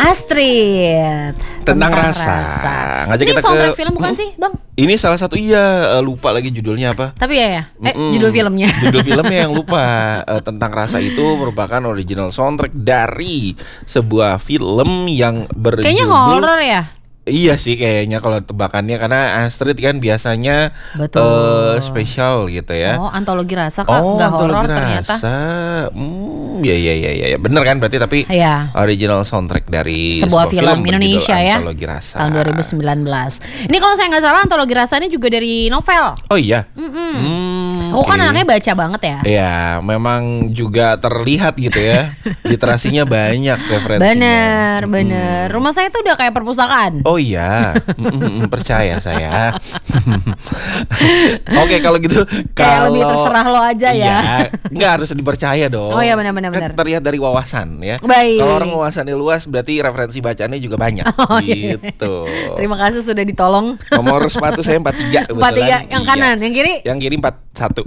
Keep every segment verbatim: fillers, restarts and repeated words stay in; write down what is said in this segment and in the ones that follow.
Astrid. Tentang, Tentang rasa, rasa. Ngajak ini kita soundtrack ke... film bukan hmm? sih Bang? Ini salah satu, iya, lupa lagi judulnya apa. Tapi ya ya, eh Mm-mm. judul filmnya Judul filmnya yang lupa. uh, Tentang Rasa itu merupakan original soundtrack dari sebuah film yang berjudul, kayaknya horor ya? Iya sih kayaknya kalau tebakannya, karena Astrid kan biasanya uh, spesial gitu ya. Oh, antologi rasa Kak, oh, nggak horor ternyata. Hmm, ya ya ya ya, bener kan berarti, tapi ya. Original soundtrack dari sebuah, sebuah film, film Indonesia ya. Antologi Rasa tahun dua ribu sembilan belas. Ini kalau saya nggak salah antologi rasa ini juga dari novel. Oh iya. Hmm, oh kan okay. Anaknya baca banget ya. Iya, memang juga terlihat gitu ya. Literasinya banyak referensinya. Bener, bener. Hmm. Rumah saya tuh udah kayak perpustakaan. Oh iya, mm-mm, percaya saya. Oke, kalau gitu, kayak lebih terserah lo aja ya. Iya, nggak harus dipercaya dong. Oh iya, benar-benar. Kan terlihat dari wawasan ya. Baik. Kalau orang wawasannya luas, berarti referensi bacaannya juga banyak. Oh, gitu. Iya. Terima kasih sudah ditolong. Nomor sepatu saya empat tiga. empat tiga yang kanan, iya. Yang kiri? Yang kiri empat satu.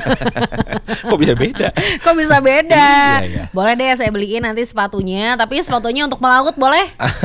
Kok bisa beda? Kok bisa beda? Iya, iya. Boleh deh saya beliin nanti sepatunya, tapi sepatunya untuk melaut boleh?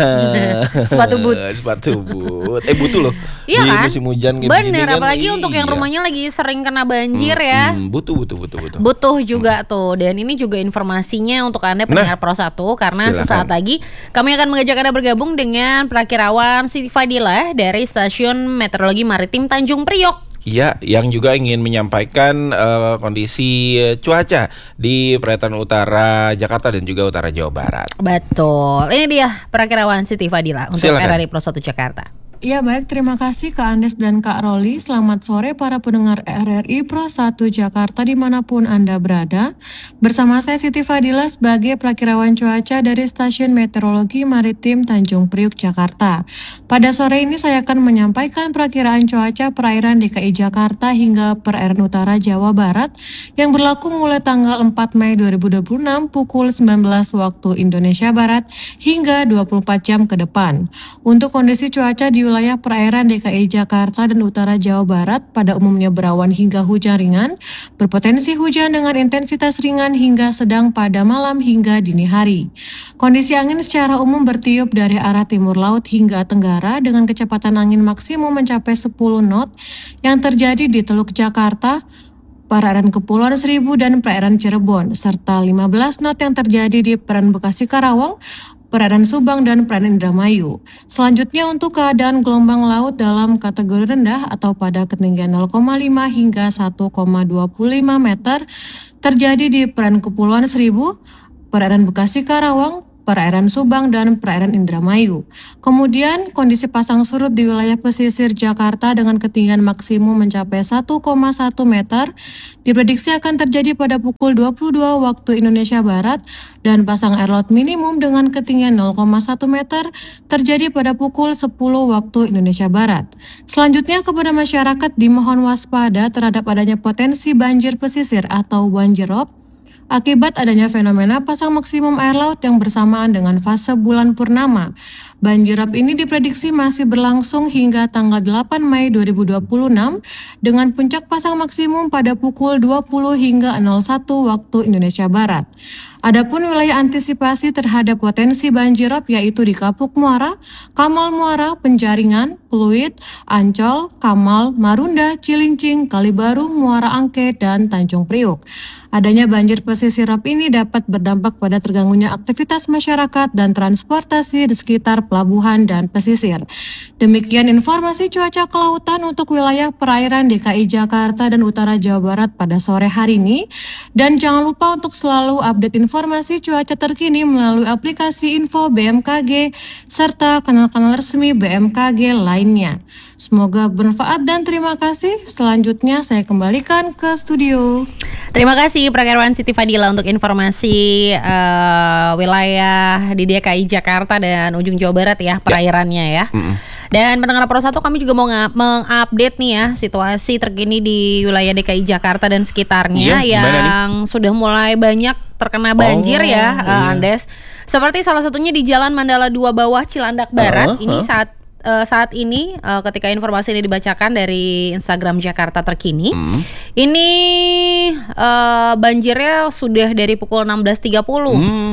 Sepatu boot. Sepatu boot. Eh butuh loh. Iya di kan? musim hujan kayak bener, kan, apalagi iya. untuk yang rumahnya lagi sering kena banjir hmm, ya. Hmm, butuh, butuh, butuh, butuh. Butuh juga hmm. tuh. Dan ini juga informasinya untuk Anda pendengar nah, Pro satu, karena silakan. Sesaat lagi kami akan mengajak Anda bergabung dengan Prakirawan Siti Fadila dari Stasiun Meteorologi Maritim Tanjung Priok. Iya, yang juga ingin menyampaikan uh, kondisi cuaca di Perairan Utara Jakarta dan juga Utara Jawa Barat. Betul. Ini dia Prakirawan Siti Fadila untuk R R I Pro satu Jakarta. Ya baik, terima kasih Kak Andes dan Kak Roli. Selamat sore para pendengar R R I Pro satu Jakarta dimanapun Anda berada. Bersama saya Siti Fadila sebagai Prakirawan Cuaca dari Stasiun Meteorologi Maritim Tanjung Priok, Jakarta. Pada sore ini saya akan menyampaikan perakiraan cuaca perairan D K I Jakarta hingga perairan utara Jawa Barat yang berlaku mulai tanggal empat Mei dua ribu dua puluh enam pukul sembilan belas waktu Indonesia Barat hingga dua puluh empat jam ke depan. Untuk kondisi cuaca di wilayah perairan D K I Jakarta dan utara Jawa Barat pada umumnya berawan hingga hujan ringan, berpotensi hujan dengan intensitas ringan hingga sedang pada malam hingga dini hari. Kondisi angin secara umum bertiup dari arah timur laut hingga tenggara dengan kecepatan angin maksimum mencapai sepuluh knot yang terjadi di Teluk Jakarta, perairan Kepulauan Seribu dan perairan Cirebon, serta lima belas knot yang terjadi di perairan Bekasi Karawang, perairan Subang dan perairan Indramayu. Selanjutnya untuk keadaan gelombang laut dalam kategori rendah atau pada ketinggian nol koma lima hingga satu koma dua lima meter terjadi di perairan Kepulauan Seribu, perairan Bekasi Karawang, perairan Subang dan perairan Indramayu. Kemudian kondisi pasang surut di wilayah pesisir Jakarta dengan ketinggian maksimum mencapai satu koma satu meter diprediksi akan terjadi pada pukul dua puluh dua waktu Indonesia Barat dan pasang air laut minimum dengan ketinggian nol koma satu meter terjadi pada pukul sepuluh waktu Indonesia Barat. Selanjutnya kepada masyarakat dimohon waspada terhadap adanya potensi banjir pesisir atau banjirop akibat adanya fenomena pasang maksimum air laut yang bersamaan dengan fase bulan purnama. Banjirop ini diprediksi masih berlangsung hingga tanggal delapan Mei dua ribu dua puluh enam dengan puncak pasang maksimum pada pukul dua puluh hingga nol satu waktu Indonesia Barat. Adapun wilayah antisipasi terhadap potensi banjirop yaitu di Kapuk Muara, Kamal Muara, Penjaringan, Pluit, Ancol, Kamal, Marunda, Cilincing, Kalibaru, Muara Angke, dan Tanjung Priok. Adanya banjir pesisir rop ini dapat berdampak pada terganggunya aktivitas masyarakat dan transportasi di sekitar pelabuhan dan pesisir. Demikian informasi cuaca kelautan untuk wilayah perairan D K I Jakarta dan utara Jawa Barat pada sore hari ini. Dan jangan lupa untuk selalu update informasi cuaca terkini melalui aplikasi Info B M K G serta kanal-kanal resmi B M K G lainnya. Semoga bermanfaat dan terima kasih. Selanjutnya saya kembalikan ke studio. Terima kasih Prakirawan Siti Fadila untuk informasi uh, wilayah di D K I Jakarta dan ujung Jawa Barat ya, perairannya ya. Mm-hmm. Dan pendengar Pro satu, kami juga mau ng- mengupdate nih ya situasi terkini di wilayah D K I Jakarta dan sekitarnya iya, yang sudah mulai banyak terkena banjir oh, ya, uh, iya. Andes. Seperti salah satunya di Jalan Mandala dua Bawah Cilandak Barat. Uh, uh. Ini saat Uh, saat ini uh, ketika informasi ini dibacakan dari Instagram Jakarta Terkini, mm. ini uh, banjirnya sudah dari pukul enam belas tiga puluh. Mm.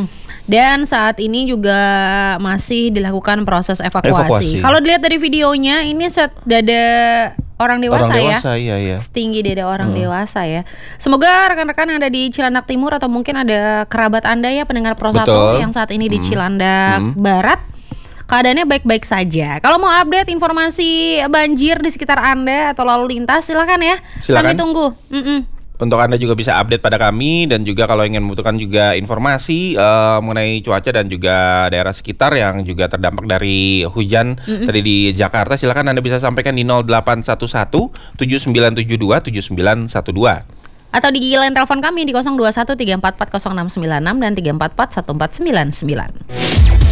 Dan saat ini juga masih dilakukan proses evakuasi. Evakuasi. Kalau dilihat dari videonya, ini set dada orang dewasa, Orang dewasa, ya, iya, iya. setinggi dada orang hmm. dewasa ya. Semoga rekan-rekan yang ada di Cilandak Timur atau mungkin ada kerabat Anda ya pendengar Pro satu yang saat ini di hmm. Cilandak hmm. Barat, keadaannya baik-baik saja. Kalau mau update informasi banjir di sekitar Anda atau lalu lintas, silakan ya. Silakan. Kami tunggu. Mm-mm. Untuk Anda juga bisa update pada kami, dan juga kalau ingin membutuhkan juga informasi uh, mengenai cuaca dan juga daerah sekitar yang juga terdampak dari hujan Mm-mm. tadi di Jakarta, silakan Anda bisa sampaikan di nol delapan satu satu tujuh sembilan tujuh dua tujuh sembilan satu dua atau di line telepon kami di nol dua satu tiga empat empat nol enam sembilan enam dan tiga empat empat satu empat sembilan sembilan.